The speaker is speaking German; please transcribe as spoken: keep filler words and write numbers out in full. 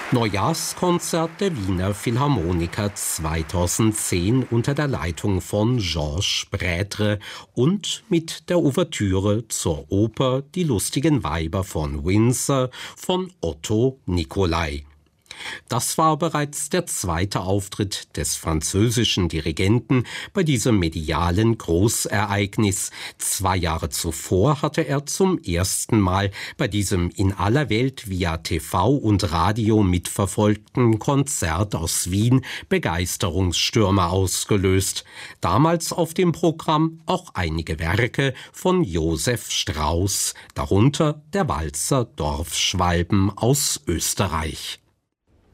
Neujahrskonzert der Wiener Philharmoniker zweitausendzehn unter der Leitung von Georges Prêtre und mit der Ouvertüre zur Oper Die lustigen Weiber von Windsor von Otto Nicolai. Das war bereits der zweite Auftritt des französischen Dirigenten bei diesem medialen Großereignis. Zwei Jahre zuvor hatte er zum ersten Mal bei diesem in aller Welt via T V und Radio mitverfolgten Konzert aus Wien Begeisterungsstürme ausgelöst. Damals auf dem Programm auch einige Werke von Josef Strauss, darunter der Walzer Dorfschwalben aus Österreich.